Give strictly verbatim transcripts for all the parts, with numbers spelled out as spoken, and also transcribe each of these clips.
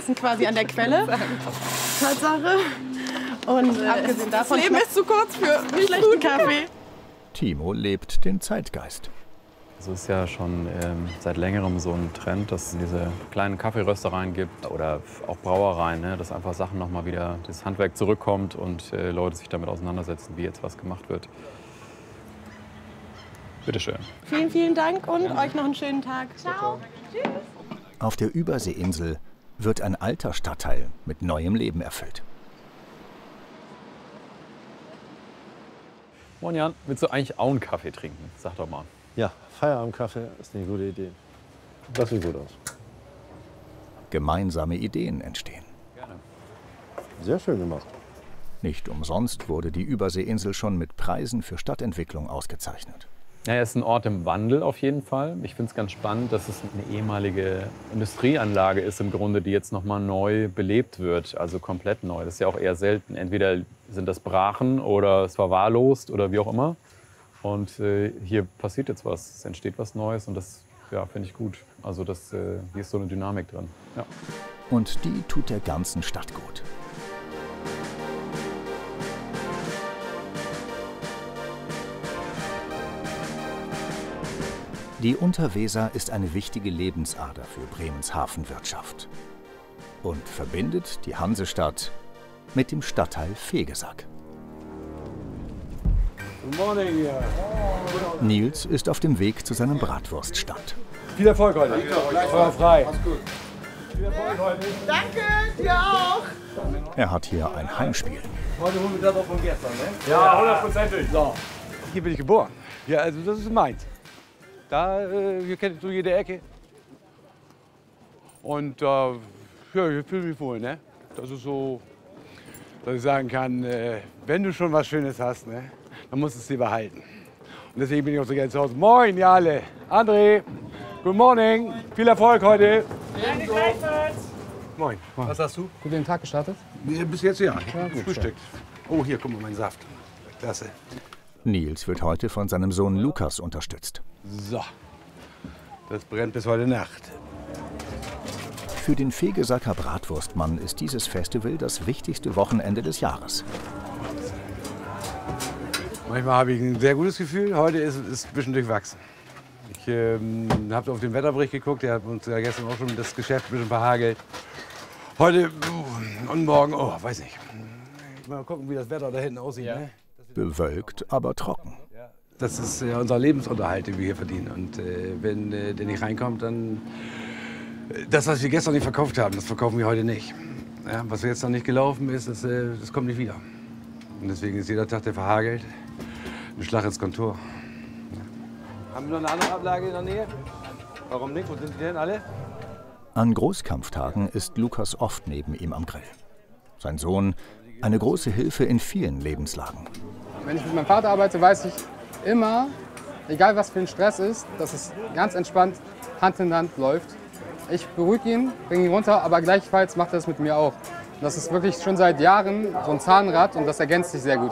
sitzen quasi an der Quelle. Tatsache. Und äh, abgesehen davon, das Leben ist zu kurz für schlechten Kaffee. Timo lebt den Zeitgeist. Es ist ja schon ähm, seit längerem so ein Trend, dass es diese kleinen Kaffeeröstereien gibt oder auch Brauereien, ne, dass einfach Sachen noch mal wieder das Handwerk zurückkommt und äh, Leute sich damit auseinandersetzen, wie jetzt was gemacht wird. Bitte schön. Vielen, vielen Dank und ja. euch noch einen schönen Tag. Ciao. Tschüss. Auf der Überseeinsel wird ein alter Stadtteil mit neuem Leben erfüllt. Moin Jan, willst du eigentlich auch einen Kaffee trinken? Sag doch mal. Ja, Feierabendkaffee ist eine gute Idee. Das sieht gut aus. Gemeinsame Ideen entstehen. Gerne. Sehr schön gemacht. Nicht umsonst wurde die Überseeinsel schon mit Preisen für Stadtentwicklung ausgezeichnet. Ja, es ist ein Ort im Wandel auf jeden Fall. Ich finde es ganz spannend, dass es eine ehemalige Industrieanlage ist im Grunde, die jetzt noch mal neu belebt wird, also komplett neu. Das ist ja auch eher selten. Entweder sind das Brachen oder es verwahrlost oder wie auch immer. Und äh, hier passiert jetzt was, es entsteht was Neues und das ja, finde ich gut. Also das, äh, hier ist so eine Dynamik drin. Ja. Und die tut der ganzen Stadt gut. Die Unterweser ist eine wichtige Lebensader für Bremens Hafenwirtschaft und verbindet die Hansestadt mit dem Stadtteil Vegesack. Good morning, yeah. Nils ist auf dem Weg zu seinem Bratwurststand. Viel Erfolg heute. Feuer frei. Mach's gut. Viel Erfolg heute. Danke, dir auch. Er hat hier ein Heimspiel. Heute holen wir das auch von gestern, ne? Ja, hundertprozentig. So. Hier bin ich geboren. Ja, also das ist meins. Da, äh, hier kennst du jede Ecke. Und äh, ja, ich fühle mich wohl, ne? Das ist so, dass ich sagen kann, äh, wenn du schon was Schönes hast, ne, dann musst du es dir behalten. Und deswegen bin ich auch so gerne zu Hause. Moin, ihr alle. André, good morning. Viel Erfolg heute. Danke, Moin. Was hast du? Gut den Tag gestartet? Bis jetzt ja. ja Frühstückt. Oh, hier, guck mal, mein Saft. Klasse. Nils wird heute von seinem Sohn Lukas unterstützt. So, das brennt bis heute Nacht. Für den Vegesacker Bratwurstmann ist dieses Festival das wichtigste Wochenende des Jahres. Manchmal habe ich ein sehr gutes Gefühl, heute ist es ein bisschen durchwachsen. Ich ähm, habe auf den Wetterbericht geguckt, der hat uns ja gestern auch schon das Geschäft ein bisschen verhagelt. Heute uh, und morgen, oh, weiß nicht. Mal gucken, wie das Wetter da hinten aussieht. Ja. Ne? Bewölkt, aber trocken. Das ist ja unser Lebensunterhalt, den wir hier verdienen. Und äh, wenn äh, der nicht reinkommt, dann äh, das, was wir gestern nicht verkauft haben, das verkaufen wir heute nicht. Ja, was jetzt noch nicht gelaufen ist, das, äh, das kommt nicht wieder. Und deswegen ist jeder Tag, der verhagelt, ein Schlag ins Kontor. Ja. Haben wir noch eine andere Ablage in der Nähe? Warum nicht? Wo sind die denn alle? An Großkampftagen ist Lukas oft neben ihm am Grill. Sein Sohn, eine große Hilfe in vielen Lebenslagen. Wenn ich mit meinem Vater arbeite, weiß ich immer, egal was für ein Stress ist, dass es ganz entspannt Hand in Hand läuft. Ich beruhige ihn, bringe ihn runter, aber gleichfalls macht er es mit mir auch. Das ist wirklich schon seit Jahren so ein Zahnrad und das ergänzt sich sehr gut.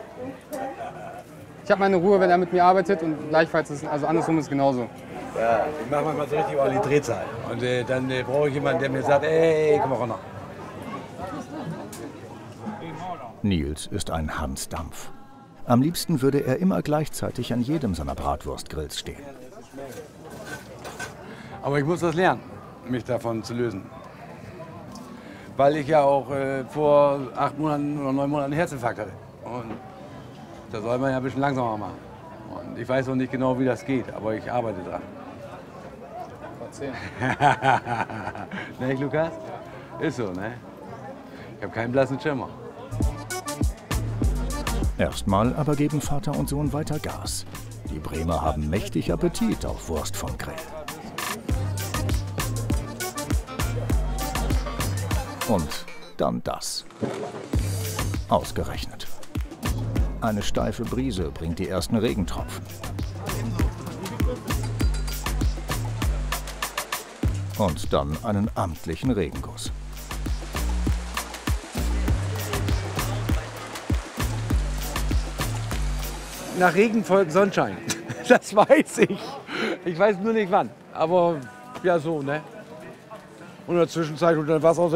Ich habe meine Ruhe, wenn er mit mir arbeitet und gleichfalls ist also andersrum ist es genauso. Ja, ich mache manchmal so richtig auch die Drehzahl. Und äh, dann äh, brauche ich jemanden, der mir sagt, ey, komm mal runter. Nils ist ein Hansdampf. Am liebsten würde er immer gleichzeitig an jedem seiner Bratwurstgrills stehen. Aber ich muss das lernen, mich davon zu lösen. Weil ich ja auch äh, vor acht Monaten oder neun Monaten einen Herzinfarkt hatte. Und da soll man ja ein bisschen langsamer machen. Und ich weiß noch nicht genau, wie das geht, aber ich arbeite dran. Erzähl. Ne, Lukas? Ist so, ne? Ich habe keinen blassen Schimmer. Erstmal aber geben Vater und Sohn weiter Gas. Die Bremer haben mächtig Appetit auf Wurst vom Grill. Und dann das. Ausgerechnet. Eine steife Brise bringt die ersten Regentropfen. Und dann einen amtlichen Regenguss. Nach Regen folgt Sonnenschein. Das weiß ich. Ich weiß nur nicht wann. Aber ja, so, ne? Und in der Zwischenzeit und dann war es auch so.